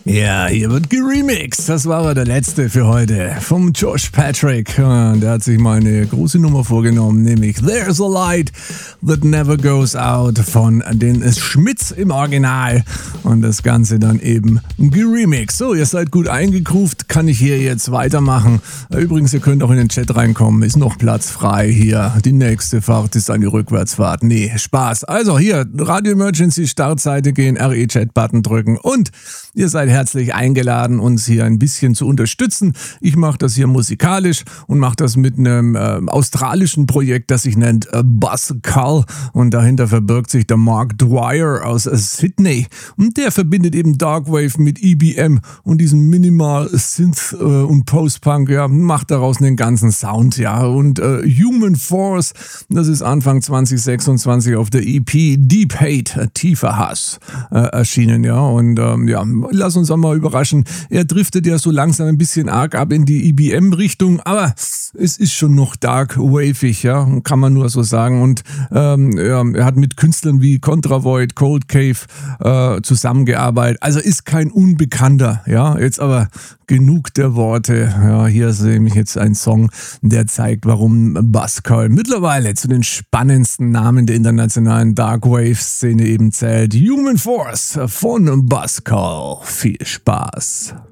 Ja, hier wird geremixed. Das war aber der letzte für heute vom Josh Patrick. Der hat sich mal eine große Nummer vorgenommen, nämlich There's a Light That Never Goes Out von den Schmitz im Original. Und das Ganze dann eben geremixed. So, ihr seid gut eingekruft, kann ich hier jetzt weitermachen. Übrigens, ihr könnt auch in den Chat reinkommen, ist noch Platz frei hier. Die nächste Fahrt ist eine Rückwärtsfahrt. Nee, Spaß. Also hier, Radio Emergency Startseite gehen, RE-Chat-Button drücken und ihr seid herzlich eingeladen, uns hier ein bisschen zu unterstützen. Ich mache das hier musikalisch und mache das mit einem australischen Projekt, das sich nennt Buzzcall. Und dahinter verbirgt sich der Mark Dwyer aus Sydney. Und der verbindet eben Darkwave mit EBM und diesem Minimal Synth und Post-Punk, ja, macht daraus einen ganzen Sound, ja. Und Human Force, das ist Anfang 2026 auf der EP Deep Hate, tiefer Hass, erschienen, ja. Und ja, lass uns auch mal überraschen. Er driftet ja so langsam ein bisschen arg ab in die EBM-Richtung, aber es ist schon noch dark wavig, ja, kann man nur so sagen. Und ja, er hat mit Künstlern wie Contravoid, Cold Cave zusammengearbeitet. Also ist kein Unbekannter, ja. Jetzt aber genug der Worte. Ja, hier ist nämlich jetzt ein Song, der zeigt, warum Buzzcall mittlerweile zu den spannendsten Namen der internationalen Darkwave-Szene eben zählt. Human Force von Buzzcall. Viel Spaß.